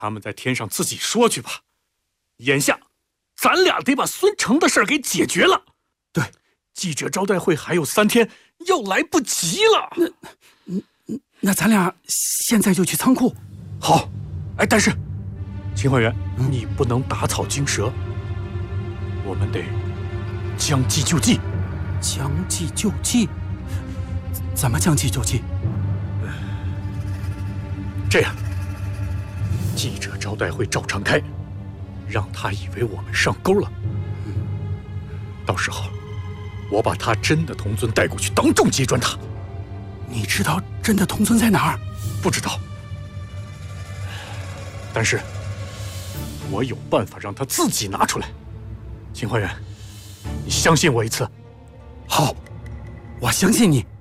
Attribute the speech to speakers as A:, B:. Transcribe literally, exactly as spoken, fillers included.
A: 他们在天上自己说去吧。眼下，咱俩得把孙成的事儿给解决了。
B: 对，
A: 记者招待会还有三天，要来不及了。
B: 那，那咱俩现在就去仓库。
A: 好，哎，但是，秦怀元，嗯、你不能打草惊蛇，我们得将计就计。
B: 将计就计？怎么将计就计？
A: 这样，记者招待会照常开，让他以为我们上钩了。到时候，我把他真的童尊带过去，当众揭穿他。
B: 你知道真的童尊在哪儿？
A: 不知道，但是我有办法让他自己拿出来。秦怀元，你相信我一次。
B: 好，我相信你。